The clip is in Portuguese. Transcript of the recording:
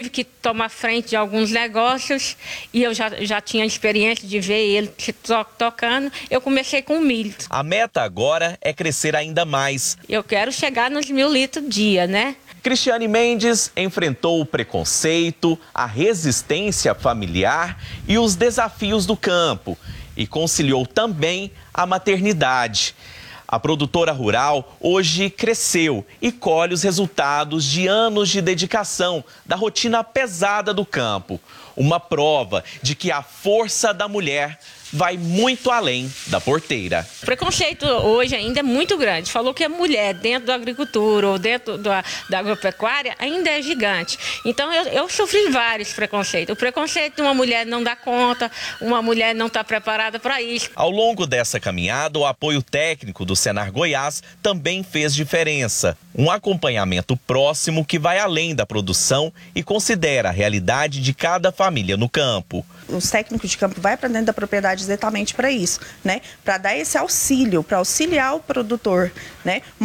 tive que tomar frente de alguns negócios e eu já tinha experiência de ver ele tocando. Eu comecei com o milho. A meta agora é crescer ainda mais. Eu quero chegar nos 1.000 litros dia, né? Cristiane Mendes enfrentou o preconceito, a resistência familiar e os desafios do campo e conciliou também a maternidade. A produtora rural hoje cresceu e colhe os resultados de anos de dedicação da rotina pesada do campo. Uma prova de que a força da mulher vai muito além da porteira. O preconceito hoje ainda é muito grande. Falou que a mulher dentro da agricultura ou dentro da agropecuária ainda é gigante. Então eu sofri vários preconceitos. O preconceito de uma mulher não dar conta, uma mulher não está preparada para isso. Ao longo dessa caminhada, o apoio técnico do Senar Goiás também fez diferença. Um acompanhamento próximo que vai além da produção e considera a realidade de cada família no campo. Os técnicos de campo vão para dentro da propriedade exatamente para isso, né? Para dar esse auxílio, para auxiliar o produtor, né?